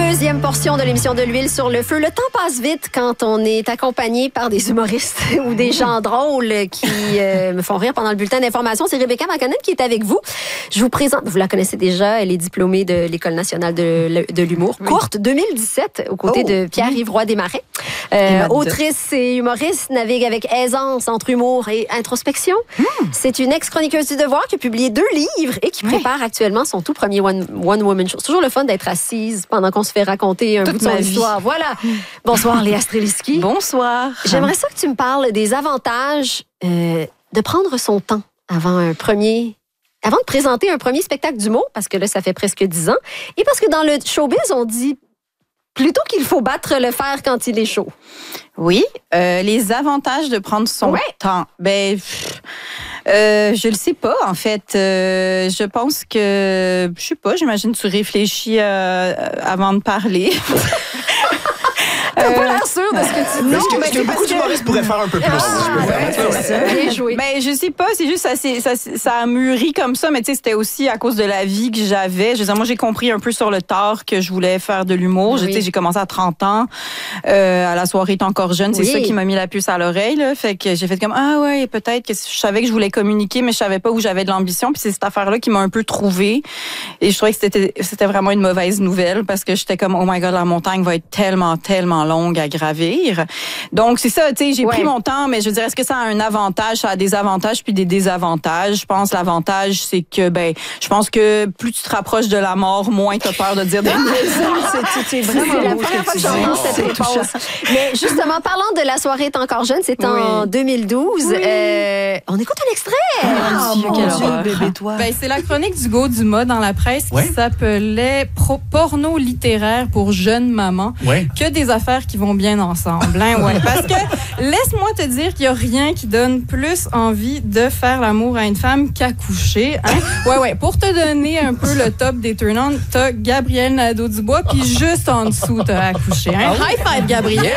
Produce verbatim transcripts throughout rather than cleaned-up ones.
Deuxième portion de l'émission de l'huile sur le feu. Le temps passe vite quand on est accompagné par des humoristes ou des gens drôles qui euh, me font rire pendant le bulletin d'information. C'est Rebecca McConnell qui est avec vous. Je vous présente, vous la connaissez déjà, elle est diplômée de l'École nationale de, de l'humour. Oui. Courte deux mille dix-sept, aux côtés oh. de Pierre-Yves Roy Desmarais. Euh, autrice et humoriste, navigue avec aisance entre humour et introspection. Mm. C'est une ex-chroniqueuse du Devoir qui a publié deux livres et qui oui. prépare actuellement son tout premier One, one Woman Show. C'est toujours le fun d'être assise pendant qu'on se fait raconter un Toute bout de son histoire. Voilà. Bonsoir, Léa Streliski. Bonsoir. J'aimerais ça que tu me parles des avantages euh, de prendre son temps avant un premier... Avant de présenter un premier spectacle d'humour, parce que là, ça fait presque dix ans, et parce que dans le showbiz, on dit plutôt qu'il faut battre le fer quand il est chaud. Oui, euh, les avantages de prendre son ouais. temps. Ben, pff, euh, je le sais pas, en fait. Euh, je pense que, je sais pas, j'imagine que tu réfléchis euh, avant de parler. T'as pas l'air sûr de ce que tu dis. Non, mais que beaucoup d'humoristes pourraient faire un peu plus. Ah, si je peux ouais, c'est ça. Bien joué. Ben, je sais pas, c'est juste ça, ça, ça a mûri comme ça, mais tu sais, c'était aussi à cause de la vie que j'avais. Je veux dire, moi, j'ai compris un peu sur le tard que je voulais faire de l'humour. Oui. Je, j'ai commencé à trente ans, euh, à la soirée T'es encore jeune. C'est oui. ça qui m'a mis la puce à l'oreille, là. Fait que j'ai fait comme, ah ouais, peut-être que je savais que je voulais communiquer, mais je savais pas où j'avais de l'ambition. Puis c'est cette affaire-là qui m'a un peu trouvée. Et je trouvais que c'était, c'était vraiment une mauvaise nouvelle parce que j'étais comme, oh my God, la montagne va être tellement, tellement longue à gravir. Donc, c'est ça, tu sais, j'ai ouais. pris mon temps, mais je veux dire, est-ce que ça a un avantage? Ça a des avantages puis des désavantages. Je pense l'avantage, c'est que, ben, je pense que plus tu te rapproches de la mort, moins tu as peur de dire des c'est, c'est vraiment la première fois que j'entends cette réponse. Mais justement, parlant de la soirée T'es encore jeune, c'était oui. en deux mille douze. Oui. Euh, on écoute un extrait. Ah, oh, mon Dieu, Dieu bébé, toi. Ben, c'est la chronique d'Hugo Dumas dans la presse ouais. qui s'appelait Pro- Porno littéraire pour jeunes mamans. Ouais. Que des affaires qui vont bien ensemble. Hein, ouais. Parce que, laisse-moi te dire qu'il n'y a rien qui donne plus envie de faire l'amour à une femme qu'accoucher. Hein? Ouais, ouais. Pour te donner un peu le top des turn-on, t'as Gabrielle Nadeau-Dubois, puis juste en dessous, t'as accouché. Hein? High five, Gabrielle!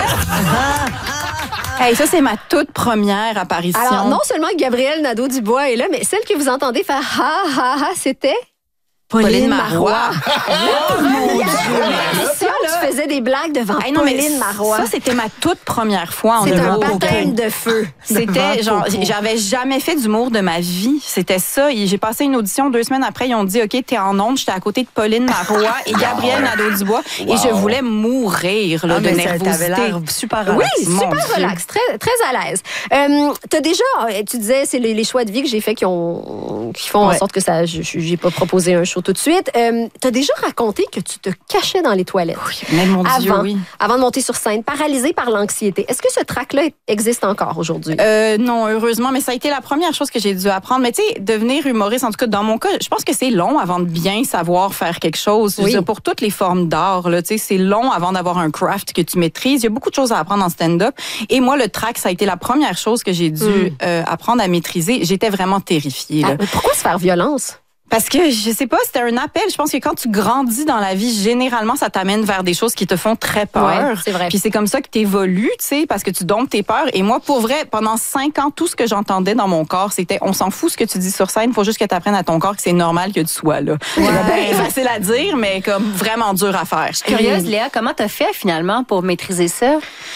Hey, ça, c'est ma toute première apparition. Alors, non seulement Gabrielle Nadeau-Dubois est là, mais celle que vous entendez faire ha, ha, ha, c'était... Pauline, Pauline Marois. Marois. Oh, mon Dieu! Ça, tu faisais des blagues devant hey, non, Pauline Marois. Ça, c'était ma toute première fois en humour. C'est un baptême de feu. C'était genre, j'avais jamais fait d'humour de ma vie. C'était ça. J'ai passé une audition deux semaines après. Ils ont dit, OK, t'es en onde. J'étais à côté de Pauline Marois et Gabrielle Nadeau-Dubois. Wow. Et je voulais mourir là, ah, de nervosité. T'avais l'air super relax. Oui, super Mon relax. Très, très à l'aise. Euh, t'as déjà, tu disais, c'est les, les choix de vie que j'ai faits qui, ont, qui font ouais. en sorte que ça, j'ai pas proposé un show tout de suite. Euh, tu as déjà raconté que tu te cachais dans les toilettes. Oui, mais mon Dieu, avant, oui. Avant de monter sur scène, paralysée par l'anxiété. Est-ce que ce trac-là existe encore aujourd'hui? Euh, non, heureusement, mais ça a été la première chose que j'ai dû apprendre. Mais tu sais, devenir humoriste, en tout cas, dans mon cas, je pense que c'est long avant de bien savoir faire quelque chose. Oui. Je veux dire, pour toutes les formes d'art, là, tu sais, c'est long avant d'avoir un craft que tu maîtrises. Il y a beaucoup de choses à apprendre en stand-up. Et moi, le trac, ça a été la première chose que j'ai dû mm. euh, apprendre à maîtriser. J'étais vraiment terrifiée. Là. Ah, pourquoi se faire violence? Parce que, je sais pas, c'était un appel. Je pense que quand tu grandis dans la vie, généralement, ça t'amène vers des choses qui te font très peur. Ouais, c'est vrai. Puis c'est comme ça que t'évolues, tu sais, parce que tu domptes tes peurs. Et moi, pour vrai, pendant cinq ans, tout ce que j'entendais dans mon corps, c'était on s'en fout ce que tu dis sur scène, faut juste que t'apprennes à ton corps que c'est normal que tu sois là. Ouais. C'est bien facile à dire, mais comme vraiment dur à faire. Je suis curieuse, Léa, comment t'as fait finalement pour maîtriser ça?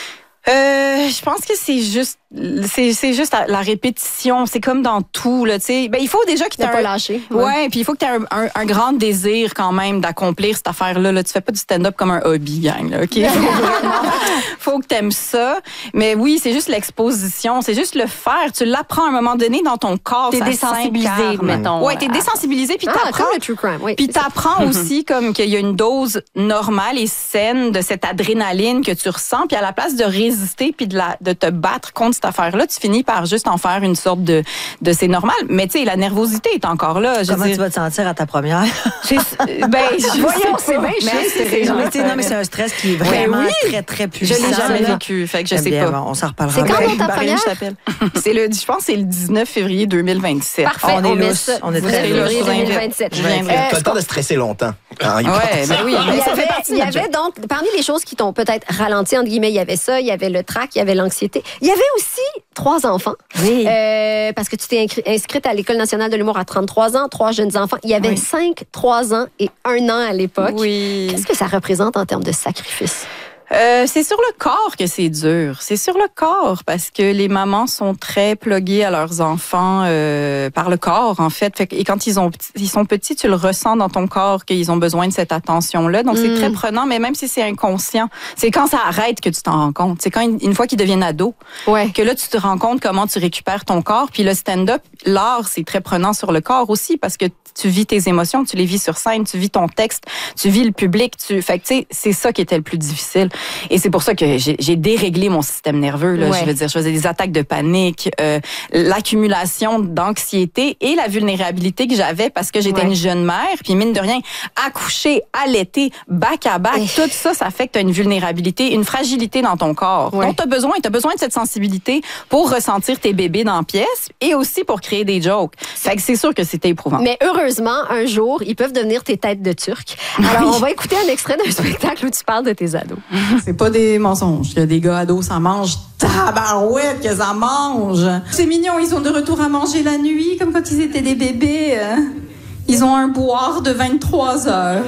Euh, je pense que c'est juste c'est c'est juste la répétition, c'est comme dans tout là, tu sais. Ben il faut déjà que tu aies pas lâché. Ouais, ouais puis il faut que tu aies un, un, un grand désir quand même d'accomplir cette affaire là, là. Tu fais pas du stand-up comme un hobby, gang là, OK? Faut que tu aimes ça, mais oui, c'est juste l'exposition, c'est juste le faire, tu l'apprends à un moment donné dans ton corps, t'es désensibilisé mettons. Ouais, t'es désensibilisé puis ah, t'apprends comme le true crime, oui. Puis t'apprends aussi comme qu'il y a une dose normale et saine de cette adrénaline que tu ressens, puis à la place de résister puis de la de te battre contre cette affaire-là, tu finis par juste en faire une sorte de, de c'est normal. Mais tu sais, la nervosité est encore là. Je Comment dire, tu vas te sentir à ta première? ben, je Voyons, c'est bien chiant. Non, mais c'est un stress qui est vraiment oui. très, très puissant. Je l'ai jamais vécu, fait que je sais bien, pas. Bon, on s'en reparlera. C'est quand dans ta première? C'est le, je pense que c'est le dix-neuf février deux mille vingt-sept. Parfait, on, on est lousse. On est très février deux mille vingt-sept. Je viendrai. Euh, tu as le temps de stresser longtemps. Ah, il Ouais, ben oui, mais Il y ça avait, fait partie il de y notre avait donc, parmi les choses qui t'ont peut-être ralenti, entre guillemets, il y avait ça, il y avait le trac, il y avait l'anxiété. Il y avait aussi trois enfants. Oui. Euh, parce que tu t'es inscri- inscrite à l'École nationale de l'humour à trente-trois ans, trois jeunes enfants. Il y avait Oui. cinq, trois ans et un an à l'époque. Oui. Qu'est-ce que ça représente en termes de sacrifice? Euh, c'est sur le corps que c'est dur. C'est sur le corps parce que les mamans sont très pluguées à leurs enfants euh, par le corps, en fait. Fait que- et quand ils, ont, ils sont petits, tu le ressens dans ton corps qu'ils ont besoin de cette attention-là. Donc, c'est Mm. très prenant, mais même si c'est inconscient, c'est quand ça arrête que tu t'en rends compte. C'est quand, une, une fois qu'ils deviennent ados, Ouais. que là, tu te rends compte comment tu récupères ton corps. Puis le stand-up, l'art, c'est très prenant sur le corps aussi parce que tu vis tes émotions, tu les vis sur scène, tu vis ton texte, tu vis le public. Tu... Fait que, tu sais, c'est ça qui était le plus difficile. Et c'est pour ça que j'ai, j'ai déréglé mon système nerveux. Là. Ouais. Je veux dire, je faisais des attaques de panique, euh, l'accumulation d'anxiété et la vulnérabilité que j'avais parce que j'étais Ouais. une jeune mère. Puis mine de rien, accoucher, allaiter, bac à bac, Eh. tout ça, ça fait que tu as une vulnérabilité, une fragilité dans ton corps. Ouais. Donc, tu as besoin, t'as besoin de cette sensibilité pour ressentir tes bébés dans la pièce et aussi pour créer des jokes. Fait que c'est sûr que c'était éprouvant. Mais heureusement, un jour, ils peuvent devenir tes têtes de turc. Alors, Oui. on va écouter un extrait d'un spectacle où tu parles de tes ados. C'est pas des mensonges. Il y a des gars ados, ça mange tabarouette que ça mange. C'est mignon, ils sont de retour à manger la nuit, comme quand ils étaient des bébés. hein. Ils ont un boire de vingt-trois heures.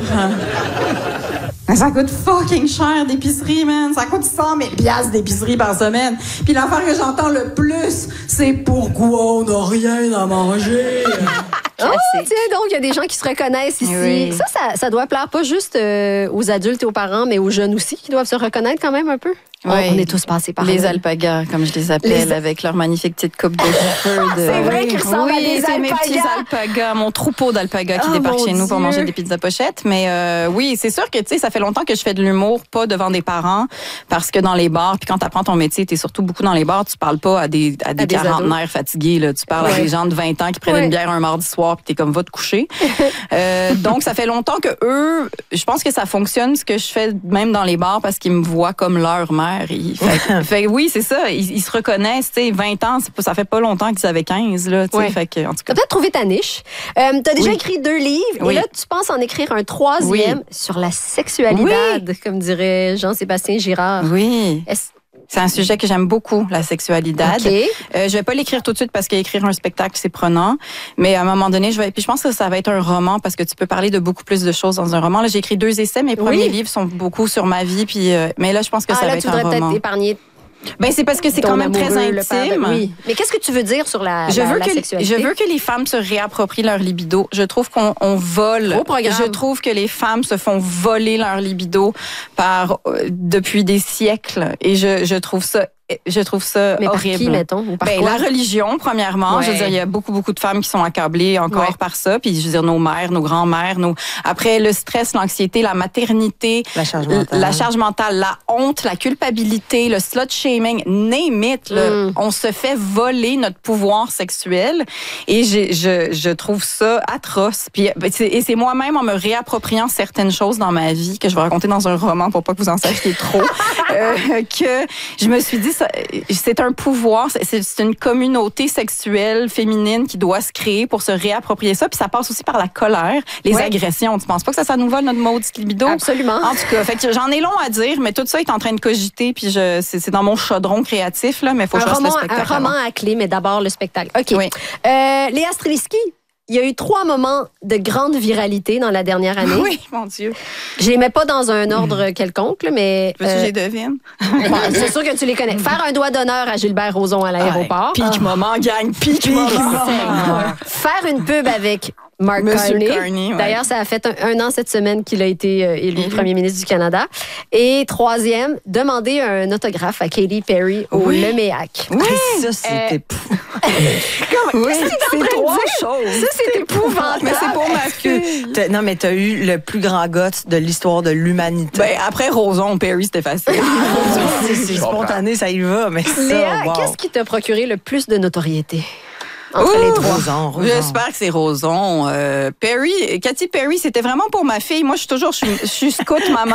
Mais ça coûte fucking cher d'épicerie, man. Ça coûte cent mille piastres d'épicerie par semaine. Puis l'affaire que j'entends le plus, c'est pourquoi on n'a rien à manger. Oh, tiens, donc, il y a des gens qui se reconnaissent ici. Oui. Ça, ça, ça doit plaire pas juste euh, aux adultes et aux parents, mais aux jeunes aussi qui doivent se reconnaître quand même un peu. On, Oui. on est tous passés par Les là. alpagas, comme je les appelle, Les- avec leur magnifique petite coupe de cheveux. De... C'est vrai qu'ils ressemblent à oui, des c'est mes petits alpagas. alpagas, mon troupeau d'alpagas qui Oh, débarque mon chez nous pour Dieu. manger des pizzas pochettes. Mais euh, oui, c'est sûr que tu sais, ça fait longtemps que je fais de l'humour, pas devant des parents, parce que dans les bars, puis quand tu apprends ton métier, tu es surtout beaucoup dans les bars, tu parles pas à des, à des, À des ados. quarantenaires fatigués. Là. Tu parles à Ouais. des gens de vingt ans qui prennent Ouais. une bière un mardi soir, puis tu es comme va te coucher. euh, donc, ça fait longtemps que eux, je pense que ça fonctionne ce que je fais même dans les bars parce qu'ils me voient comme leur mère. Ils, fait, fait, oui, c'est ça. Ils, ils se reconnaissent. Tu sais, vingt ans, c'est pas- ça fait pas longtemps qu'ils avaient quinze. Là, tu sais. Ouais. Fait que, en tout Tu cas. as peut-être trouvé ta niche. Euh, tu as déjà Oui. écrit deux livres Oui. et là, tu penses en écrire un troisième sur la sexualité, comme dirait Jean-Sébastien Girard. Oui. Est-ce- C'est un sujet que j'aime beaucoup, la sexualité. OK. Euh, je vais pas l'écrire tout de suite parce qu'écrire un spectacle, c'est prenant. Mais à un moment donné, je vais. Puis je pense que ça va être un roman parce que tu peux parler de beaucoup plus de choses dans un roman. Là, j'ai écrit deux essais. Mes premiers Oui. livres sont beaucoup sur ma vie. Puis, euh, mais là, je pense que Ah, ça là, va tu être un voudrais peut-être roman. épargner Ben c'est parce que c'est ton quand même très amoureux, le père de- intime. Oui. Mais qu'est-ce que tu veux dire sur la, Je la- veux la que sexualité? je veux que les femmes se réapproprient leur libido. Je trouve qu'on on vole. Gros programme. Je trouve que les femmes se font voler leur libido par euh, depuis des siècles et je, je trouve ça je trouve ça Mais par horrible. qui, mettons? Ou par Ben, quoi? la religion, premièrement. Ouais. Je veux dire, il y a beaucoup, beaucoup de femmes qui sont accablées encore Ouais. par ça. Puis, je veux dire, nos mères, nos grands-mères, nos... Après, le stress, l'anxiété, la maternité, La charge l- mentale. la charge mentale, la honte, la culpabilité, le slut-shaming, name it, là. Mm. On se fait voler notre pouvoir sexuel. Et j'ai- je, je trouve ça atroce. Puis, ben, c'est- et c'est moi-même en me réappropriant certaines choses dans ma vie que je vais raconter dans un roman pour pas que vous en sachiez trop, euh, que je me suis dit, ça, c'est un pouvoir, c'est c'est une communauté sexuelle féminine qui doit se créer pour se réapproprier ça. Puis ça passe aussi par la colère, les Ouais. agressions. Tu penses pas que ça, ça nous vole notre maudite libido? Absolument. En tout cas, fait que j'en ai long à dire, mais tout ça est en train de cogiter. Puis je, c'est, c'est dans mon chaudron créatif, là, mais il faut que Un je fasse le roman, un spectacle. roman avant. à clé, mais d'abord le spectacle. OK. Oui. Euh, Léa Streliski, il y a eu trois moments de grande viralité dans la dernière année. Oui, mon Dieu. Je les mets pas dans un ordre quelconque, là, mais Veux-tu que euh, je les devine? bon, c'est sûr que tu les connais. Faire un doigt d'honneur à Gilbert Rozon à l'aéroport. Pique moment, gang, pique moment. Faire une pub avec Mark Monsieur Carney. Carney, ouais. D'ailleurs, ça a fait un, un an cette semaine qu'il a été euh, élu Mhm. premier ministre du Canada. Et troisième, demander un autographe à Katy Perry au Oui. Leméac. Oui, ça, c'était pou. Oui, en train de trois dire? choses. Ça, c'est épouvantable. Mais c'est pour ma fille. T'as- Non, mais t'as eu le plus grand goth de l'histoire de l'humanité. Ben, après Roson, Perry, c'était facile. c'est c'est spontané, ça y va, mais ça, Léa, wow. qu'est-ce qui t'a procuré le plus de notoriété entre Ouh! les trois? Roson, Roson. J'espère que c'est Roson. Euh, Perry, Katy Perry, c'était vraiment pour ma fille. Moi, je suis toujours, je suis, je suis scout maman.